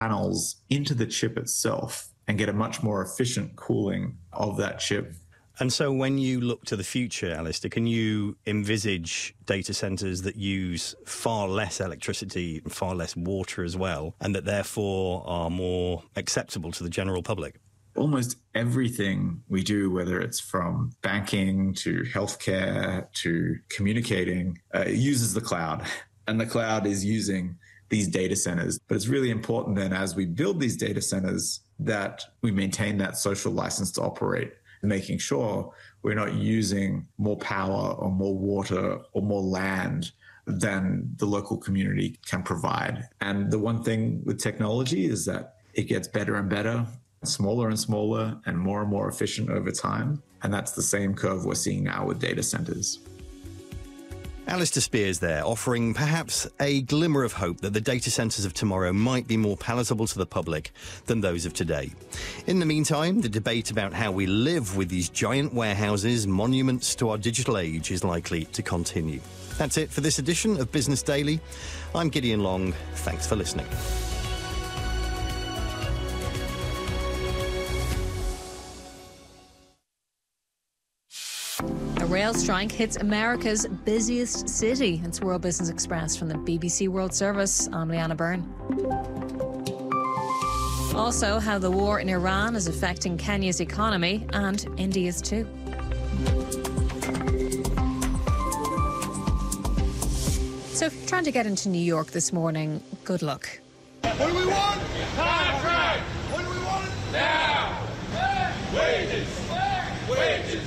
panels into the chip itself and get a much more efficient cooling of that chip. And so when you look to the future, Alistair, can you envisage data centers that use far less electricity and far less water as well, and that therefore are more acceptable to the general public? Almost everything we do, whether it's from banking to healthcare to communicating, uses the cloud. And the cloud is using these data centers. But it's really important then, as we build these data centers, that we maintain that social license to operate, making sure we're not using more power or more water or more land than the local community can provide. And the one thing with technology is that it gets better and better, smaller and smaller, and more efficient over time. And that's the same curve we're seeing now with data centers. Alistair Speirs there, offering perhaps a glimmer of hope that the data centres of tomorrow might be more palatable to the public than those of today. In the meantime, the debate about how we live with these giant warehouses, monuments to our digital age, is likely to continue. That's it for this edition of Business Daily. I'm Gideon Long. Thanks for listening. A rail strike hits America's busiest city. It's World Business Express from the BBC World Service. I'm Leanna Byrne. Also, how the war in Iran is affecting Kenya's economy and India's too. So if you're trying to get into New York this morning, good luck. What do we want? Contract! What do we want? Now! Wages! Wages!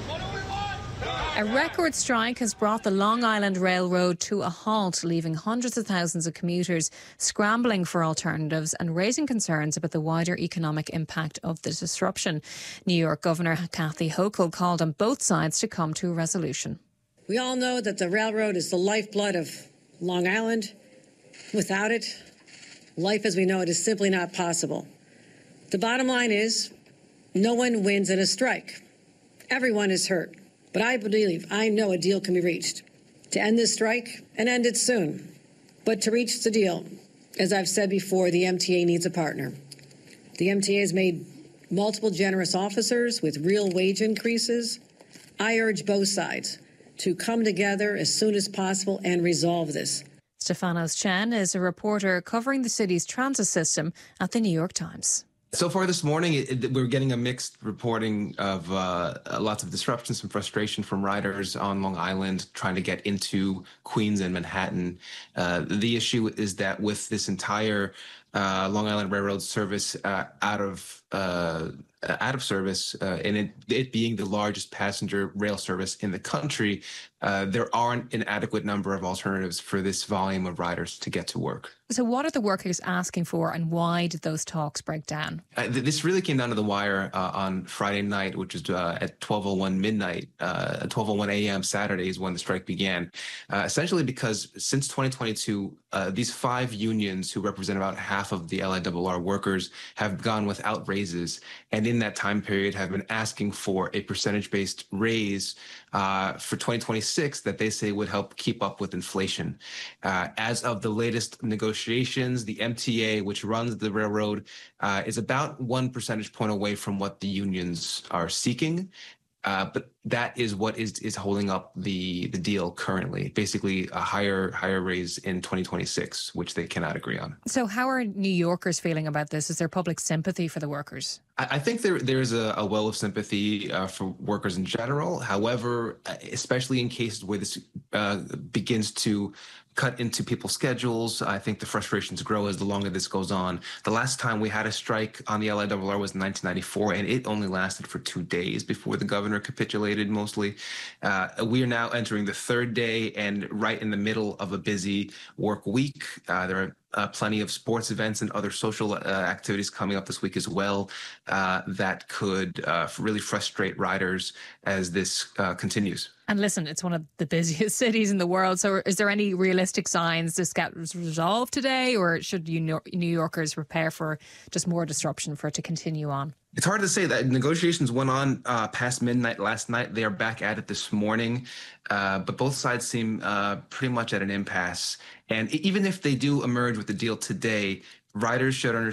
A record strike has brought the Long Island Railroad to a halt, leaving hundreds of thousands of commuters scrambling for alternatives and raising concerns about the wider economic impact of the disruption. New York Governor Kathy Hochul called on both sides to come to a resolution. We all know that the railroad is the lifeblood of Long Island. Without it, life as we know it is simply not possible. The bottom line is, no one wins in a strike. Everyone is hurt. But I know a deal can be reached to end this strike and end it soon. But to reach the deal, as I've said before, the MTA needs a partner. The MTA has made multiple generous offers with real wage increases. I urge both sides to come together as soon as possible and resolve this. Stefanos Chen is a reporter covering the city's transit system at the New York Times. So far this morning, we're getting a mixed reporting of lots of disruptions and frustration from riders on Long Island trying to get into Queens and Manhattan. The issue is that with this entire Long Island Railroad service out of service, and it being the largest passenger rail service in the country, there aren't an adequate number of alternatives for this volume of riders to get to work. So what are the workers asking for, and why did those talks break down? This really came down to the wire on Friday night, which was at 12:01 midnight, 12:01 a.m. Saturday is when the strike began. Essentially because since 2022, these 5 unions who represent about half of the LIRR workers have gone without raises, and in that time period have been asking for a percentage-based raise for 2026 that they say would help keep up with inflation. As of the latest negotiations, the MTA, which runs the railroad, is about 1 percentage point away from what the unions are seeking. But that is what is holding up the deal currently, basically a higher raise in 2026, which they cannot agree on. So how are New Yorkers feeling about this? Is there public sympathy for the workers? I think there's a well of sympathy for workers in general. However, especially in cases where this begins to cut into people's schedules, I think the frustrations grow as the longer this goes on. The last time we had a strike on the LIRR was in 1994, and it only lasted for 2 days before the governor capitulated mostly. We are now entering the 3rd day and right in the middle of a busy work week. There are plenty of sports events and other social activities coming up this week as well that could really frustrate riders as this continues. And listen, it's one of the busiest cities in the world. So is there any realistic signs this gets resolved today, or should New Yorkers prepare for just more disruption for it to continue on? It's hard to say. That negotiations went on past midnight last night. They are back at it this morning, but both sides seem pretty much at an impasse. And even if they do emerge with the deal today, riders should understand